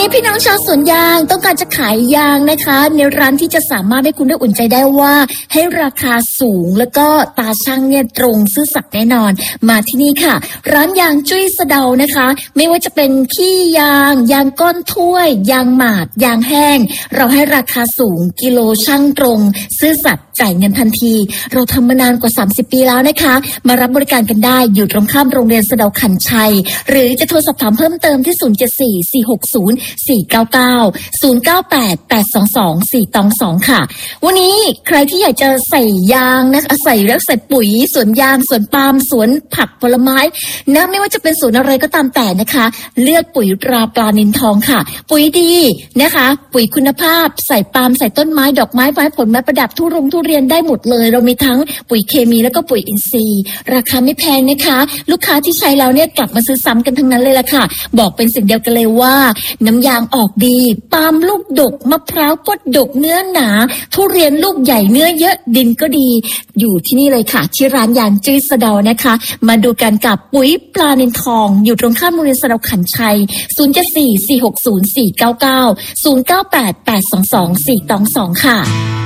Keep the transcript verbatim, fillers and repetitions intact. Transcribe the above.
นี้พี่น้องชาวสวนยางต้องการจะขายยางนะคะในร้านที่จะสามารถให้คุณได้อุ่นใจได้ว่าให้ราคาสูงแล้วก็ตาช่างเนี่ยตรงซื่อสัตย์แน่นอนมาที่นี่ค่ะร้านยางจุ้ยสะเดานะคะไม่ว่าจะเป็นขี้ยางยางก้อนถ้วยยางหมาดยางแห้งเราให้ราคาสูงกิโลช่างตรงซื่อสัตย์จ่ายเงินทันทีเราทำมานานกว่าสามสิบปีแล้วนะคะมารับบริการกันได้อยู่ตรงข้ามโรงเรียนสะเดาขันชัยหรือจะโทรสอบถามเพิ่มเติมที่ศูนย์ เจ็ด สี่ สี่ หก ศูนย์ สี่ เก้า เก้า ศูนย์ เก้า แปด แปด สอง สอง สี่ สอง ค่ะวันนี้ใครที่อยากจะใส่ยางนะคะใส่แล้วใส่ปุ๋ยสวนยางสวนปาล์มสวนผักผลไม้นะไม่ว่าจะเป็นสวนอะไรก็ตามแต่นะคะเลือกปุ๋ยตราปลานินทองค่ะปุ๋ยดีนะคะปุ๋ยคุณภาพใส่ปาล์มใส่ต้นไม้ดอกไม้ไม้ผลไม้ประดับทุรงทุเรียนได้หมดเลยเรามีทั้งปุ๋ยเคมีแล้วก็ปุ๋ยอินทรีย์ราคาไม่แพงนะคะลูกค้าที่ใช้แล้วเนี่ยกลับมาซื้อซ้ำกันทั้งนั้นเลยล่ะค่ะบอกเป็นสิ่งเดียวกันเลยว่าน้ำยางออกดีปาล์มลูกดกมะพร้าวก็ดกเนื้อหนาทุเรียนลูกใหญ่เนื้อเยอะดินก็ดีอยู่ที่นี่เลยค่ะที่ร้านยางจุ้ยสะเดานะคะมาดูกันกับปุ๋ยปลานินทองอยู่ตรงข้ามโรงเรียนสะเดาขันชัยศูนย์ เจ็ด สี่ สี่ หก ศูนย์ สี่ เก้า เก้า ศูนย์ เก้า แปด แปด สอง สอง สี่ สอง สองค่ะ